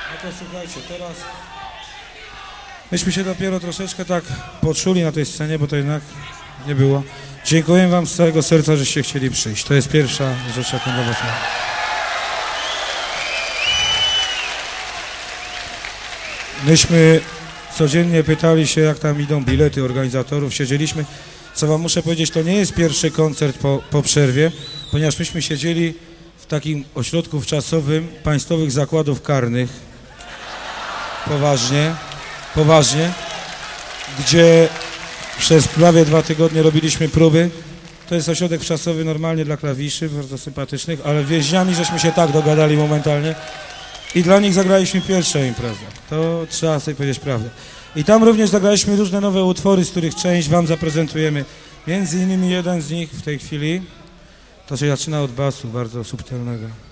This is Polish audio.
No to słuchajcie, teraz myśmy się dopiero troszeczkę tak poczuli na tej scenie, bo to jednak nie było. Dziękuję wam z całego serca, żeście chcieli przyjść. To jest pierwsza rzecz, jaką dla was mam. Myśmy codziennie pytali się, jak tam idą bilety organizatorów, siedzieliśmy. Co wam muszę powiedzieć, to nie jest pierwszy koncert po przerwie, ponieważ myśmy siedzieli w takim ośrodku wczasowym Państwowych Zakładów Karnych, poważnie, gdzie przez prawie 2 tygodnie robiliśmy próby. To jest ośrodek wczasowy normalnie dla klawiszy, bardzo sympatycznych, ale więźniami żeśmy się tak dogadali momentalnie i dla nich zagraliśmy pierwszą imprezę. To trzeba sobie powiedzieć prawdę. I tam również zagraliśmy różne nowe utwory, z których część wam zaprezentujemy. Między innymi jeden z nich w tej chwili to się zaczyna od basu, bardzo subtelnego.